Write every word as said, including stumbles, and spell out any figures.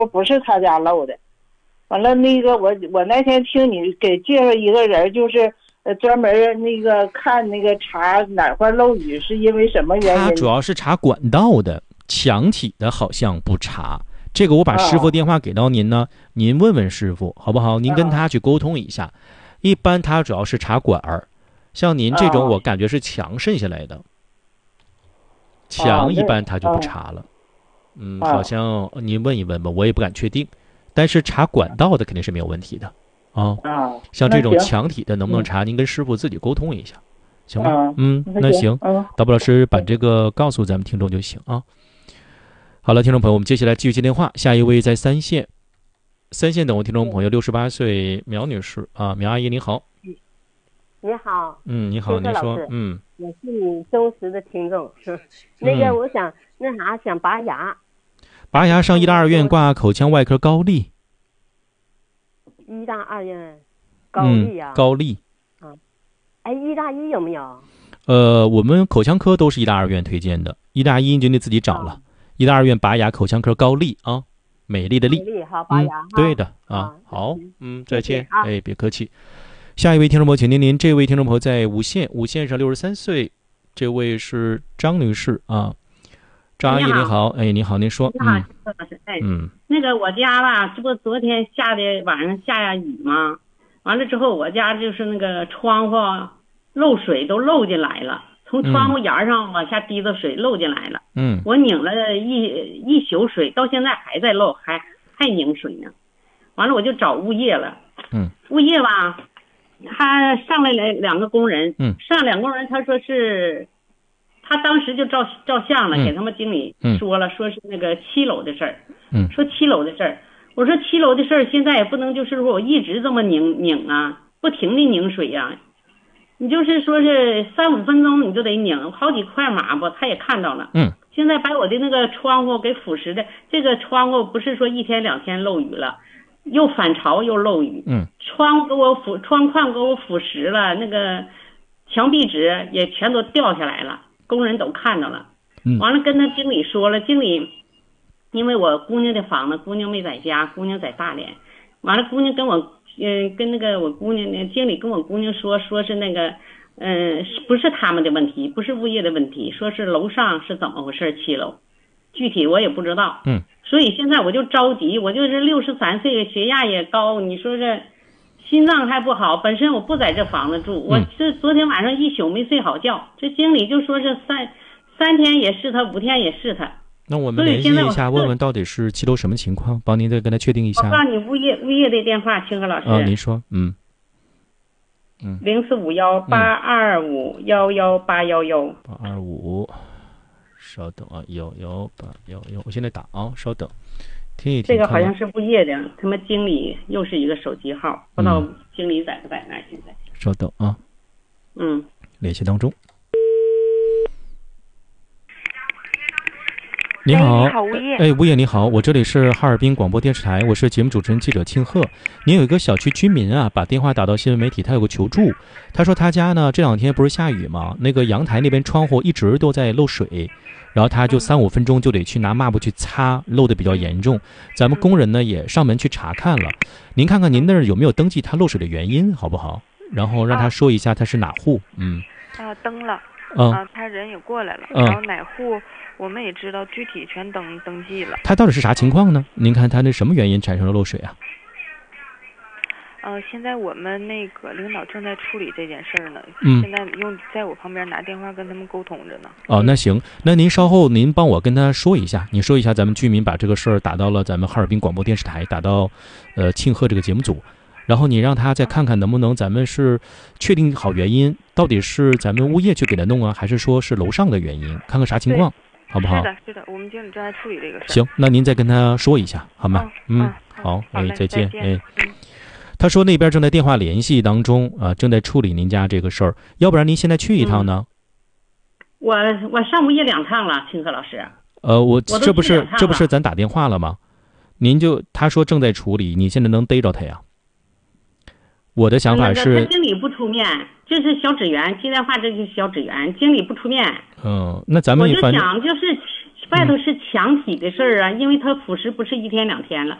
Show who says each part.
Speaker 1: 不是他家漏的。完了，那个我我那天听你给介绍一个人，就是呃专门那个看那个查哪块漏雨是因为什么原因？
Speaker 2: 他主要是查管道的，墙体的好像不查。这个我把师傅电话给到您呢，啊、您问问师傅好不好？您跟他去沟通一下。啊、一般他主要是查管儿，像您这种我感觉是墙渗下来的，啊、墙一般他就不查了。啊、嗯，好像您问一问吧，我也不敢确定。但是查管道的肯定是没有问题的，啊，
Speaker 1: 啊
Speaker 2: 像这种墙体的能不能查？您跟师傅自己沟通一下，行吗？
Speaker 1: 啊、
Speaker 2: 嗯，那行，导播老师把这个告诉咱们听众就行啊。好了，听众朋友，我们接下来继续接电话，下一位在三线，三线等我听众朋友六十八岁苗女士啊，苗阿姨您好。
Speaker 3: 你好。
Speaker 2: 嗯，你好，您说，嗯，
Speaker 3: 我是你忠实的听众，那个我想、嗯、那啥想拔牙。
Speaker 2: 拔牙上医大二院挂口腔外科高丽，
Speaker 3: 医大二院高丽啊，
Speaker 2: 嗯、高丽
Speaker 3: 啊，哎，医大一有没有？
Speaker 2: 呃，我们口腔科都是医大二院推荐的，医大一你就得自己找了。医、啊、大二院拔牙口腔科高丽啊，美丽的丽，
Speaker 3: 美丽哈，拔牙、
Speaker 2: 嗯，对的啊，
Speaker 3: 啊
Speaker 2: 好，嗯，再见，
Speaker 3: 啊、
Speaker 2: 哎，别客气。下一位听众朋友，请您，您这位听众朋友在五线，五线上六十三岁，这位是张女士啊。张阿姨你好，哎，你好，您说。
Speaker 4: 你好，周老师，哎，嗯，那个我家吧，这不昨天下的晚上下下雨吗？完了之后，我家就是那个窗户漏水都漏进来了，从窗户沿上往下滴的水漏进来了。嗯，我拧了一一宿水，到现在还在漏，还还拧水呢。完了我就找物业了。嗯，物业吧，他上来了两个工人。嗯，上两个工人，他说是。他当时就照照相了，给他们经理说了，嗯、说是那个七楼的事儿，嗯，说七楼的事儿。我说七楼的事儿，现在也不能就是说我一直这么拧拧啊，不停的拧水呀、啊。你就是说是三五分钟你就得拧，好几块码吧，他也看到了，嗯。现在把我的那个窗户给腐蚀的，这个窗户不是说一天两天漏雨了，又反潮又漏雨，嗯，窗户给我腐，窗框给我腐蚀了，那个墙壁纸也全都掉下来了。工人都看到了，完了跟他经理说了，经理，因为我姑娘的房子，姑娘没在家，姑娘在大连，完了姑娘跟我，嗯、呃，跟那个我姑娘，经理跟我姑娘说，说是那个，嗯、呃，不是他们的问题，不是物业的问题，说是楼上是怎么回事，七楼，具体我也不知道，嗯，所以现在我就着急，我就是六十三岁，血压也高，你说这。心脏还不好，本身我不在这房子住，我这昨天晚上一宿没睡好觉。这经理就说是三三天也是他，五天也是他。
Speaker 2: 那我们联系一下，问问到底是七楼什么情况，帮您再跟他确定一下。
Speaker 4: 我告诉你物业物业的电话，清河老师。
Speaker 2: 啊，您说，嗯
Speaker 4: 嗯，零四五幺八二五幺幺八幺幺。
Speaker 2: 八二五，稍等啊，幺幺八幺幺，我现在打啊，稍等。听一听
Speaker 4: 这个好像是物业的，他们经理又是一个手机号，不知道经理在不在那儿现在。
Speaker 2: 稍等啊，
Speaker 4: 嗯，
Speaker 2: 联系当中。你好，
Speaker 5: 哎，你好，物业。
Speaker 2: 哎，物业你好，我这里是哈尔滨广播电视台，我是节目主持人记者庆贺。您有一个小区居民啊，把电话打到新闻媒体，他有个求助，他说他家呢这两天不是下雨吗？那个阳台那边窗户一直都在漏水。然后他就三五分钟就得去拿抹布去擦，漏得比较严重。咱们工人呢也上门去查看了，您看看您那儿有没有登记他漏水的原因，好不好？然后让他说一下他是哪户。嗯。
Speaker 5: 啊，登了。
Speaker 2: 嗯、
Speaker 5: 啊，他人也过来了。
Speaker 2: 嗯。
Speaker 5: 然后哪户我们也知道，具体全登登记了。
Speaker 2: 他到底是啥情况呢？您看他那什么原因产生了漏水啊？
Speaker 5: 呃，现在我们那个领导正在处理这件事儿呢。
Speaker 2: 嗯。
Speaker 5: 现在用在我旁边拿电话跟他们沟通着呢。
Speaker 2: 哦，那行，那您稍后您帮我跟他说一下，你说一下咱们居民把这个事儿打到了咱们哈尔滨广播电视台，打到呃庆贺这个节目组，然后你让他再看看能不能咱们是确定好原因，到底是咱们物业去给他弄啊，还是说是楼上的原因，看看啥情况，好不好？
Speaker 5: 是的，是的，我们经理正在处理这个事儿。
Speaker 2: 行，那您再跟他说一下，好吗？
Speaker 5: 嗯，
Speaker 2: 嗯好，哎，再见，哎。
Speaker 5: 嗯
Speaker 2: 他说那边正在电话联系当中啊、呃，正在处理您家这个事儿，要不然您现在去一趟呢？
Speaker 4: 嗯、我我上物业两趟了，清河老师。
Speaker 2: 呃，我这不是这不是咱打电话了吗？您就他说正在处理，你现在能逮着他呀？我的想法是，
Speaker 4: 那个、经理不出面，这是小职员接电话，这就是小职员，经理不出面。
Speaker 2: 嗯，那咱们
Speaker 4: 我就想就是外头是墙体的事儿啊，因为它腐蚀不是一天两天了，